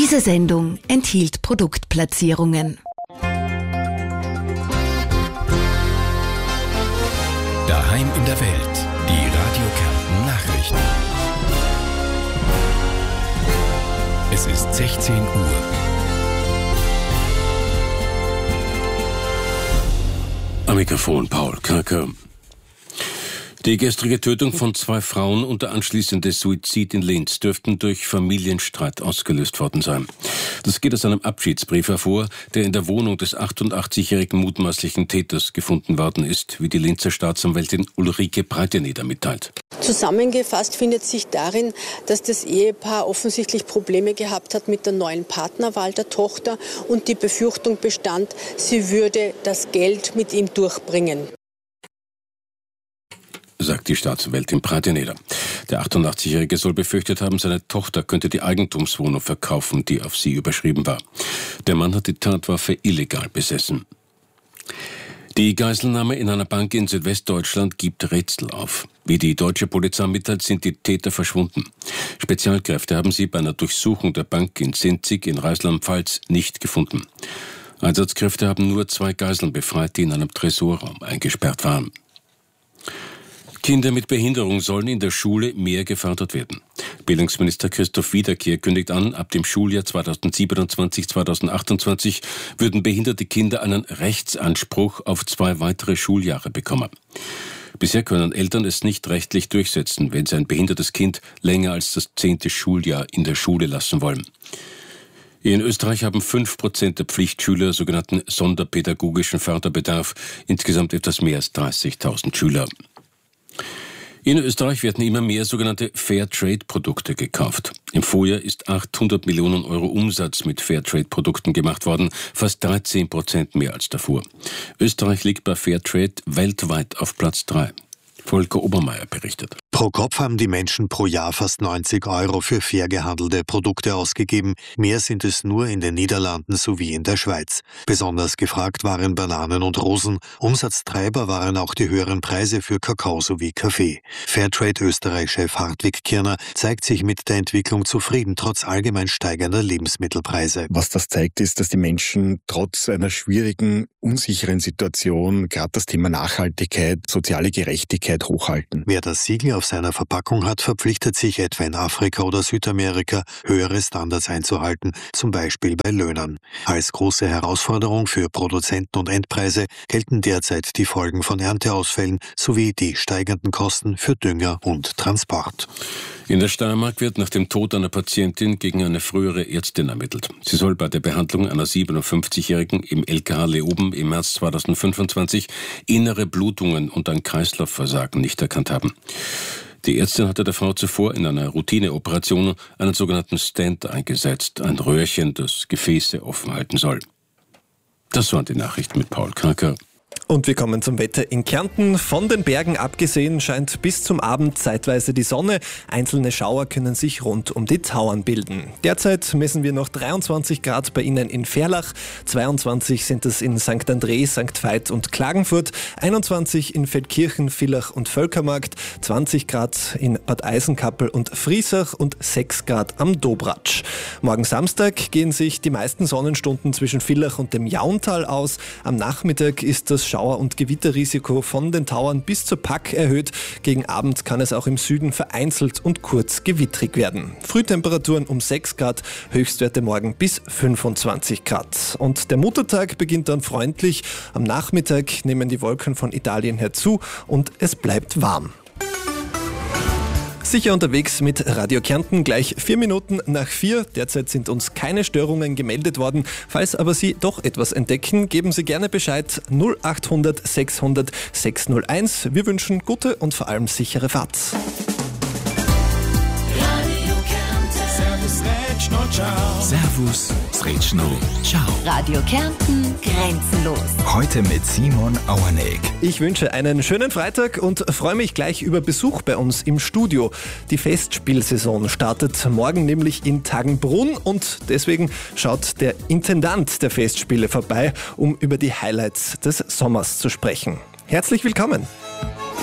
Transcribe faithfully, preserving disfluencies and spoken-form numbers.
Diese Sendung enthielt Produktplatzierungen. Daheim in der Welt, die Radio Kärnten Nachrichten. Es ist sechzehn Uhr. Am Mikrofon Paul Körker. Die gestrige Tötung von zwei Frauen und der anschließende Suizid in Linz dürften durch Familienstreit ausgelöst worden sein. Das geht aus einem Abschiedsbrief hervor, der in der Wohnung des achtundachtzigjährigen mutmaßlichen Täters gefunden worden ist, wie die Linzer Staatsanwältin Ulrike Breiteneder mitteilt. Zusammengefasst findet sich darin, dass das Ehepaar offensichtlich Probleme gehabt hat mit der neuen Partnerwahl der Tochter und die Befürchtung bestand, sie würde das Geld mit ihm durchbringen, sagt die Staatsanwältin Breiteneder. Der achtundachtzigjährige soll befürchtet haben, seine Tochter könnte die Eigentumswohnung verkaufen, die auf sie überschrieben war. Der Mann hat die Tatwaffe illegal besessen. Die Geiselnahme in einer Bank in Südwestdeutschland gibt Rätsel auf. Wie die deutsche Polizei mitteilt, sind die Täter verschwunden. Spezialkräfte haben sie bei einer Durchsuchung der Bank in Sinzig in Rheinland-Pfalz nicht gefunden. Einsatzkräfte haben nur zwei Geiseln befreit, die in einem Tresorraum eingesperrt waren. Kinder mit Behinderung sollen in der Schule mehr gefördert werden. Bildungsminister Christoph Wiederkehr kündigt an, ab dem Schuljahr zweitausendsiebenundzwanzig zweitausendachtundzwanzig würden behinderte Kinder einen Rechtsanspruch auf zwei weitere Schuljahre bekommen. Bisher können Eltern es nicht rechtlich durchsetzen, wenn sie ein behindertes Kind länger als das zehnte Schuljahr in der Schule lassen wollen. In Österreich haben fünf Prozent der Pflichtschüler sogenannten sonderpädagogischen Förderbedarf, insgesamt etwas mehr als dreißigtausend Schüler. In Österreich werden immer mehr sogenannte Fairtrade-Produkte gekauft. Im Vorjahr ist achthundert Millionen Euro Umsatz mit Fairtrade-Produkten gemacht worden, fast dreizehn Prozent mehr als davor. Österreich liegt bei Fairtrade weltweit auf Platz drei. Volker Obermeier berichtet. Pro Kopf haben die Menschen pro Jahr fast neunzig Euro für fair gehandelte Produkte ausgegeben. Mehr sind es nur in den Niederlanden sowie in der Schweiz. Besonders gefragt waren Bananen und Rosen. Umsatztreiber waren auch die höheren Preise für Kakao sowie Kaffee. Fairtrade-Österreich-Chef Hartwig Kirner zeigt sich mit der Entwicklung zufrieden, trotz allgemein steigender Lebensmittelpreise. Was das zeigt, ist, dass die Menschen trotz einer schwierigen, unsicheren Situation gerade das Thema Nachhaltigkeit, soziale Gerechtigkeit hochhalten. Wer das Siegel auf seiner Verpackung hat, verpflichtet sich etwa in Afrika oder Südamerika, höhere Standards einzuhalten, zum Beispiel bei Löhnen. Als große Herausforderung für Produzenten und Endpreise gelten derzeit die Folgen von Ernteausfällen sowie die steigenden Kosten für Dünger und Transport. In der Steiermark wird nach dem Tod einer Patientin gegen eine frühere Ärztin ermittelt. Sie soll bei der Behandlung einer siebenundfünfzigjährigen im L K H Leoben im März zweitausendfünfundzwanzig innere Blutungen und ein Kreislaufversagen nicht erkannt haben. Die Ärztin hatte der Frau zuvor in einer Routineoperation einen sogenannten Stent eingesetzt, ein Röhrchen, das Gefäße offen halten soll. Das waren die Nachrichten mit Paul Körker. Und wir kommen zum Wetter in Kärnten. Von den Bergen abgesehen scheint bis zum Abend zeitweise die Sonne. Einzelne Schauer können sich rund um die Tauern bilden. Derzeit messen wir noch dreiundzwanzig Grad bei Ihnen in Verlach, zweiundzwanzig sind es in Sankt André, Sankt Veit und Klagenfurt, einundzwanzig in Feldkirchen, Villach und Völkermarkt, zwanzig Grad in Bad Eisenkappel und Friesach und sechs Grad am Dobratsch. Morgen Samstag gehen sich die meisten Sonnenstunden zwischen Villach und dem Jauntal aus. Am Nachmittag ist das Schauer- und Gewitterrisiko von den Tauern bis zur Pack erhöht. Gegen Abend kann es auch im Süden vereinzelt und kurz gewittrig werden. Frühtemperaturen um sechs Grad, Höchstwerte morgen bis fünfundzwanzig Grad. Und der Muttertag beginnt dann freundlich. Am Nachmittag nehmen die Wolken von Italien her zu und es bleibt warm. Sicher unterwegs mit Radio Kärnten, gleich vier Minuten nach vier. Derzeit sind uns keine Störungen gemeldet worden. Falls aber Sie doch etwas entdecken, geben Sie gerne Bescheid null achthundert sechshundert sechshunderteins. Wir wünschen gute und vor allem sichere Fahrt. Servus, Sretschno, ciao. Radio Kärnten, grenzenlos. Heute mit Simon Auerneck. Ich wünsche einen schönen Freitag und freue mich gleich über Besuch bei uns im Studio. Die Festspielsaison startet morgen nämlich in Tagenbrunn und deswegen schaut der Intendant der Festspiele vorbei, um über die Highlights des Sommers zu sprechen. Herzlich willkommen!